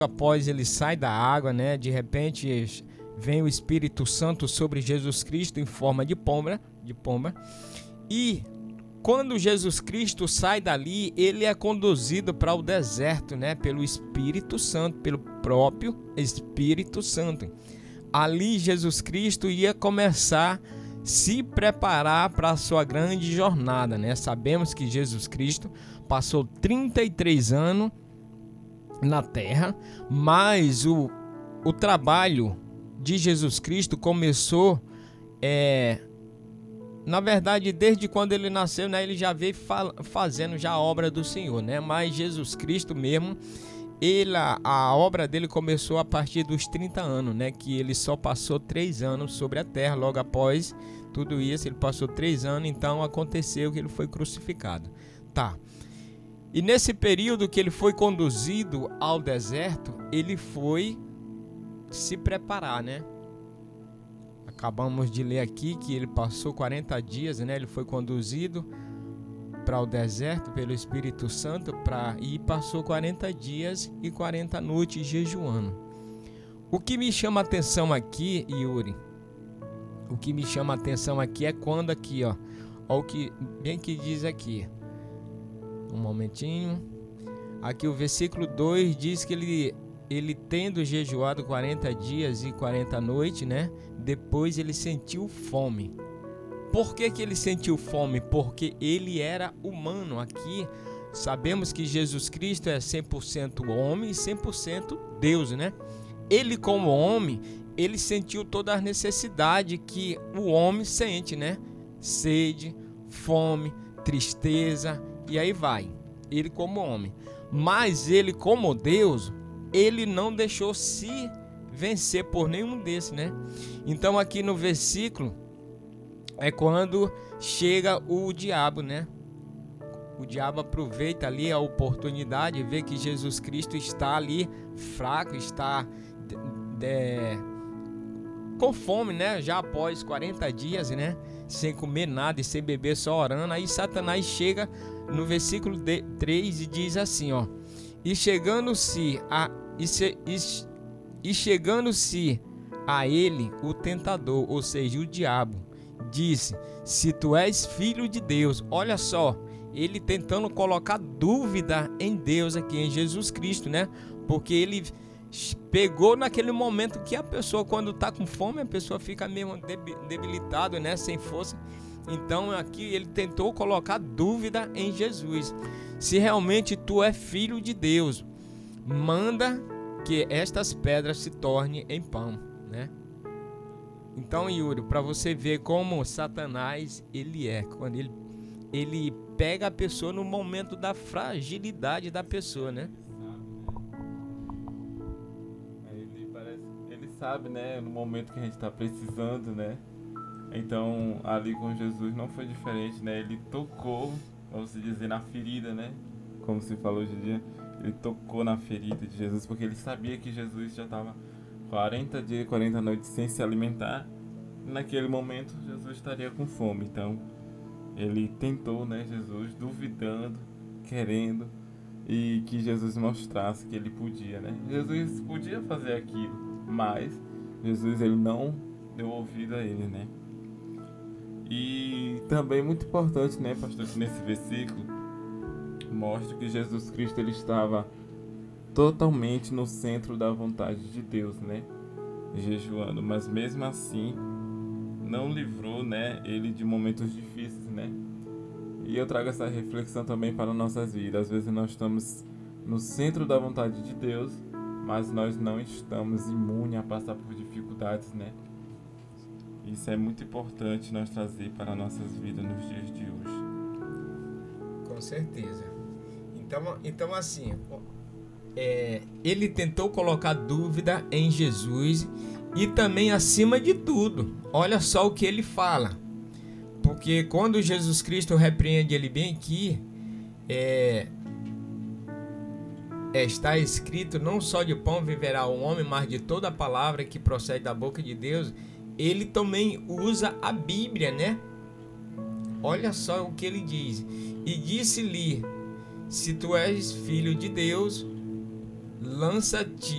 após ele sai da água, né? De repente vem o Espírito Santo sobre Jesus Cristo em forma de pomba. E quando Jesus Cristo sai dali, ele é conduzido para o deserto, né? Pelo Espírito Santo, pelo próprio Espírito Santo. Ali Jesus Cristo ia começar a se preparar para a sua grande jornada, né? Sabemos que Jesus Cristo passou 33 anos na terra, mas o trabalho de Jesus Cristo começou, na verdade, desde quando ele nasceu, né? Ele já veio fazendo já a obra do Senhor, né? Mas Jesus Cristo mesmo, a obra dele começou a partir dos 30 anos, né? Que ele só passou 3 anos sobre a terra. Logo após tudo isso, ele passou 3 anos, então aconteceu que ele foi crucificado. Tá. E nesse período que ele foi conduzido ao deserto, ele foi se preparar, né? Acabamos de ler aqui que ele passou 40 dias, né? Ele foi conduzido para o deserto pelo Espírito Santo e passou 40 dias e 40 noites jejuando. O que me chama a atenção aqui, Yuri, o que me chama a atenção aqui é quando aqui, ó o que bem que diz aqui. Um momentinho. Aqui o versículo 2 diz que ele tendo jejuado 40 dias e 40 noites, né? Depois ele sentiu fome. Por que ele sentiu fome? Porque ele era humano. Aqui sabemos que Jesus Cristo é 100% homem e 100% Deus, né? Ele como homem, ele sentiu toda a necessidade que o homem sente, né? Sede, fome, tristeza e aí vai. Ele como homem. Mas ele como Deus, ele não deixou se vencer por nenhum desses, né? Então aqui no versículo é quando chega o diabo, né? O diabo aproveita ali a oportunidade, vê que Jesus Cristo está ali fraco, está com fome, né? Já após 40 dias, né? Sem comer nada e sem beber, só orando. Aí Satanás chega no versículo 3 e diz assim, ó: E chegando-se a ele, o tentador, ou seja, o diabo, disse: Se tu és filho de Deus. Olha só, ele tentando colocar dúvida em Deus aqui, em Jesus Cristo, né? Porque ele pegou naquele momento que a pessoa, quando está com fome, a pessoa fica mesmo debilitada, né? Sem força. Então aqui ele tentou colocar dúvida em Jesus. Se realmente tu é filho de Deus, manda que estas pedras se tornem em pão, né? Então, Yuri, para você ver como Satanás ele é, quando ele pega a pessoa no momento da fragilidade da pessoa, né? Ele sabe, né, no momento que a gente está precisando, né? Então, ali com Jesus não foi diferente, né? Ele tocou, vamos dizer, na ferida, né? Como se falou hoje em dia, ele tocou na ferida de Jesus, porque ele sabia que Jesus já estava 40 dias e 40 noites sem se alimentar. Naquele momento, Jesus estaria com fome. Então, ele tentou, né, Jesus, duvidando, querendo, e que Jesus mostrasse que ele podia, né? Jesus podia fazer aquilo, mas Jesus, ele não deu ouvido a ele, né? E também muito importante, né, pastor, que nesse versículo mostra que Jesus Cristo ele estava totalmente no centro da vontade de Deus, né? Jejuando, mas mesmo assim não livrou, né, ele de momentos difíceis, né? E eu trago essa reflexão também para nossas vidas. Às vezes nós estamos no centro da vontade de Deus, mas nós não estamos imunes a passar por dificuldades, né? Isso é muito importante nós trazer para nossas vidas nos dias de hoje. Com certeza. Então assim, ele tentou colocar dúvida em Jesus e também acima de tudo, olha só o que ele fala. Porque quando Jesus Cristo repreende ele bem aqui, está escrito: não só de pão viverá o homem, mas de toda a palavra que procede da boca de Deus. Ele também usa a Bíblia, né? Olha só o que ele diz: e disse-lhe: se tu és filho de Deus, lança-te